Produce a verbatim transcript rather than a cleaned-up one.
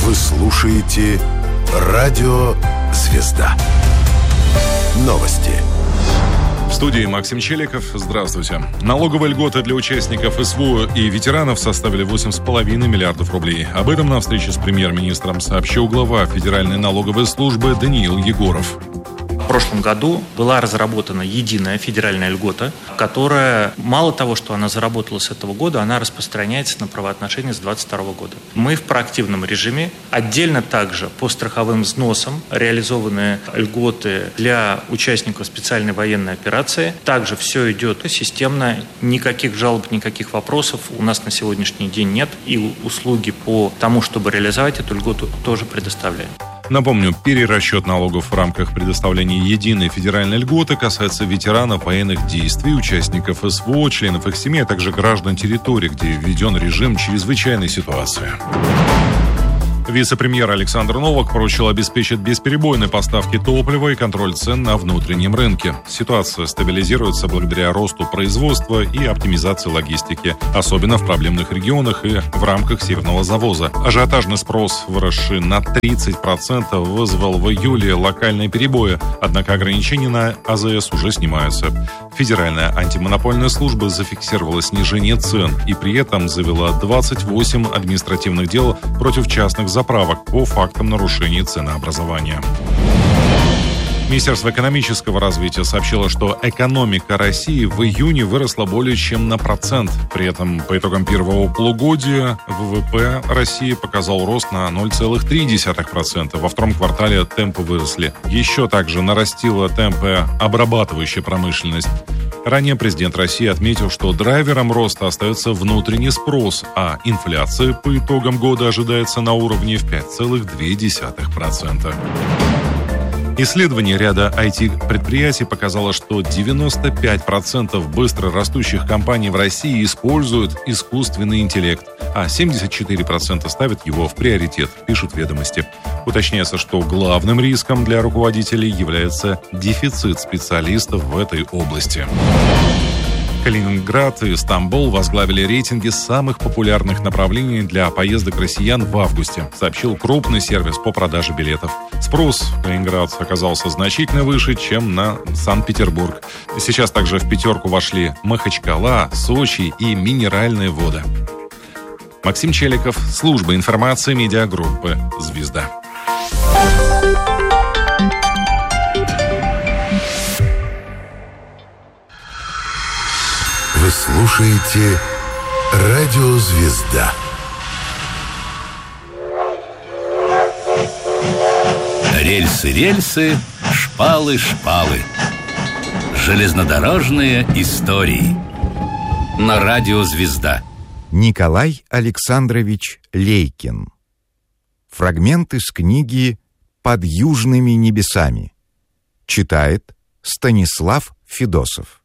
Вы слушаете «Радио Звезда». Новости. В студии Максим Челиков. Здравствуйте. Налоговые льготы для участников СВО и ветеранов составили восемь с половиной миллиардов рублей. Об этом на встрече с премьер-министром сообщил глава Федеральной налоговой службы Даниил Егоров. В прошлом году была разработана единая федеральная льгота, которая, мало того, что она заработала с этого года, она распространяется на правоотношения с двадцать второго года. Мы в проактивном режиме. Отдельно также по страховым взносам реализованы льготы для участников специальной военной операции. Также все идет системно, никаких жалоб, никаких вопросов у нас на сегодняшний день нет. И услуги по тому, чтобы реализовать эту льготу, тоже предоставляем. Напомню, перерасчет налогов в рамках предоставления единой федеральной льготы касается ветеранов военных действий, участников СВО, членов их семей, а также граждан территорий, где введен режим чрезвычайной ситуации. Вице-премьер Александр Новак поручил обеспечить бесперебойные поставки топлива и контроль цен на внутреннем рынке. Ситуация стабилизируется благодаря росту производства и оптимизации логистики, особенно в проблемных регионах и в рамках северного завоза. Ажиотажный спрос, выросший на тридцать процентов, вызвал в июле локальные перебои, однако ограничения на АЗС уже снимаются. Федеральная антимонопольная служба зафиксировала снижение цен и при этом завела двадцать восемь административных дел против частных заправок по фактам нарушения ценообразования. Министерство экономического развития сообщило, что экономика России в июне выросла более чем на процент. При этом по итогам первого полугодия ВВП России показал рост на ноль целых три десятых процента. Во втором квартале темпы выросли. Еще также нарастила темпы обрабатывающая промышленность. Ранее президент России отметил, что драйвером роста остается внутренний спрос, а инфляция по итогам года ожидается на уровне в пять целых две десятых процента. Исследование ряда ай ти-предприятий показало, что девяносто пять процентов быстро растущих компаний в России используют искусственный интеллект, а семьдесят четыре процента ставят его в приоритет, пишут «Ведомости». Уточняется, что главным риском для руководителей является дефицит специалистов в этой области. Калининград и Стамбул возглавили рейтинги самых популярных направлений для поездок россиян в августе, сообщил крупный сервис по продаже билетов. Спрос в Калининград оказался значительно выше, чем на Санкт-Петербург. Сейчас также в пятерку вошли Махачкала, Сочи и Минеральные воды. Максим Челиков, служба информации медиагруппы «Звезда». Вы слушаете «Радио Звезда». Рельсы, рельсы, шпалы, шпалы. Железнодорожные истории. На радио «Звезда». Николай Александрович Лейкин. Фрагмент из книги «Под южными небесами». Читает Станислав Федосов.